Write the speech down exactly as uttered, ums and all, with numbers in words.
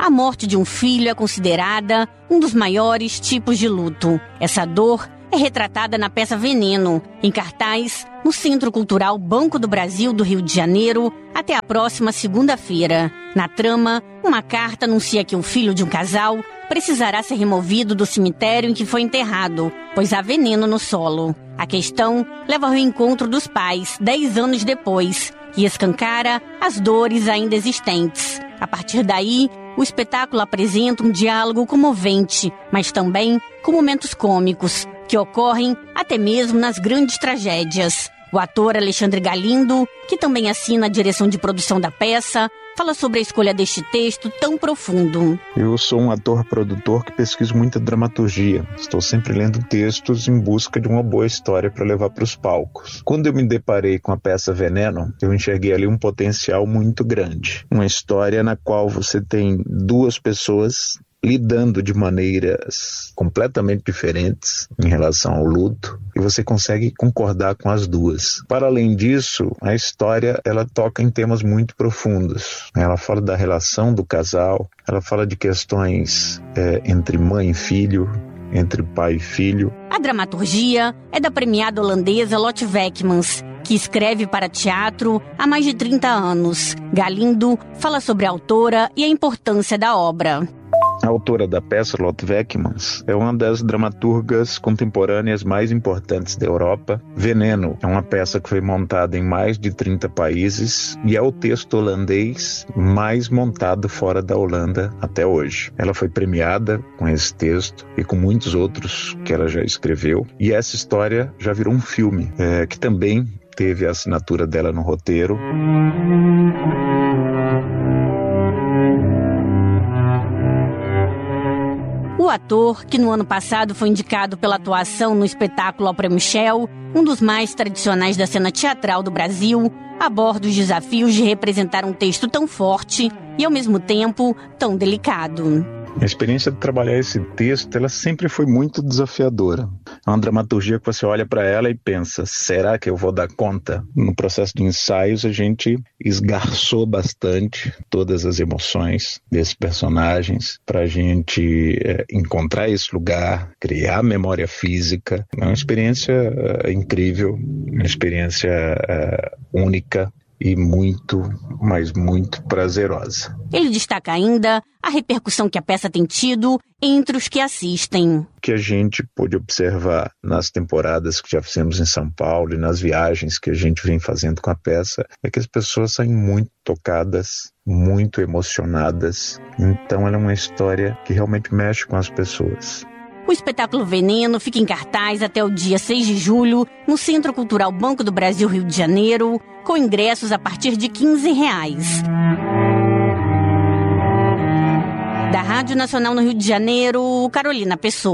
a morte de um filho é considerada um dos maiores tipos de luto. Essa dor é retratada na peça Veneno, em cartaz no Centro Cultural Banco do Brasil do Rio de Janeiro, até a próxima segunda-feira. Na trama, uma carta anuncia que o filho de um casal precisará ser removido do cemitério em que foi enterrado, pois há veneno no solo. A questão leva ao reencontro dos pais, dez anos depois, e escancara as dores ainda existentes. A partir daí, o espetáculo apresenta um diálogo comovente, mas também com momentos cômicos, que ocorrem até mesmo nas grandes tragédias. O ator Alexandre Galindo, que também assina a direção de produção da peça, fala sobre a escolha deste texto tão profundo. Eu sou um ator-produtor que pesquiso muita dramaturgia. Estou sempre lendo textos em busca de uma boa história para levar para os palcos. Quando eu me deparei com a peça Veneno, eu enxerguei ali um potencial muito grande. Uma história na qual você tem duas pessoas lidando de maneiras completamente diferentes em relação ao luto, e você consegue concordar com as duas. Para além disso, a história ela toca em temas muito profundos. Ela fala da relação do casal, ela fala de questões é, entre mãe e filho, entre pai e filho. A dramaturgia é da premiada holandesa Lotte Wekmans, que escreve para teatro há mais de trinta anos. Galindo fala sobre a autora e a importância da obra. A autora da peça, Lotte Wekmans, é uma das dramaturgas contemporâneas mais importantes da Europa. Veneno é uma peça que foi montada em mais de trinta países e é o texto holandês mais montado fora da Holanda até hoje. Ela foi premiada com esse texto e com muitos outros que ela já escreveu. E essa história já virou um filme, é, que também teve a assinatura dela no roteiro. O ator, que no ano passado foi indicado pela atuação no espetáculo ao Prêmio Shell, um dos mais tradicionais da cena teatral do Brasil, aborda os desafios de representar um texto tão forte e, ao mesmo tempo, tão delicado. A experiência de trabalhar esse texto, ela sempre foi muito desafiadora. É uma dramaturgia que você olha para ela e pensa, será que eu vou dar conta? No processo de ensaios, a gente esgarçou bastante todas as emoções desses personagens para a gente é, encontrar esse lugar, criar memória física. É uma experiência é, incrível, uma experiência é, única e muito, mas muito prazerosa. Ele destaca ainda a repercussão que a peça tem tido entre os que assistem. O que a gente pôde observar nas temporadas que já fizemos em São Paulo e nas viagens que a gente vem fazendo com a peça é que as pessoas saem muito tocadas, muito emocionadas. Então ela é uma história que realmente mexe com as pessoas. O espetáculo Veneno fica em cartaz até o dia seis de julho no Centro Cultural Banco do Brasil, Rio de Janeiro, com ingressos a partir de quinze reais. Da Rádio Nacional no Rio de Janeiro, Carolina Pessoa.